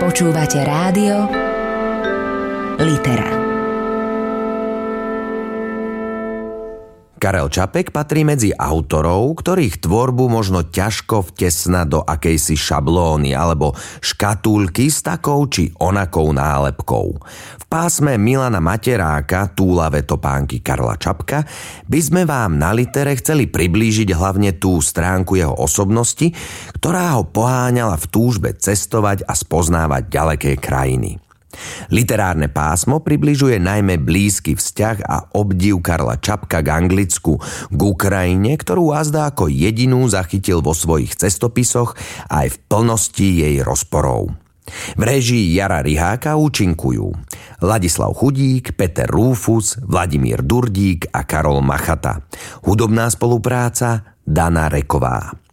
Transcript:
Počúvate rádio Litera. Karel Čapek patrí medzi autorov, ktorých tvorbu možno ťažko vtesnať do akejsi šablóny alebo škatúlky s takou či onakou nálepkou. V pásme Milana Materáka Túlavé topánky Karla Čapka by sme vám na Litere chceli priblížiť hlavne tú stránku jeho osobnosti, ktorá ho poháňala v túžbe cestovať a spoznávať ďaleké krajiny. Literárne pásmo približuje najmä blízky vzťah a obdiv Karla Čapka k Anglicku, k Ukrajine, ktorú azda ako jedinú zachytil vo svojich cestopisoch aj v plnosti jej rozporov. V réžii Jara Riháka účinkujú Ladislav Chudík, Peter Rúfus, Vladimír Durdík a Karol Machata. Hudobná spolupráca Dana Reková.